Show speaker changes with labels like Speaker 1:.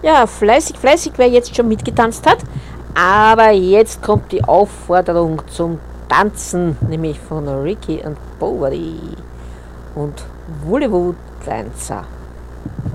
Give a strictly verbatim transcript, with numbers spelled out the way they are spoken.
Speaker 1: Ja, fleißig, fleißig, wer jetzt schon mitgetanzt hat. Aber jetzt kommt die Aufforderung zum Tanzen, nämlich von Ricky und Bovary und Bollywood Dancer.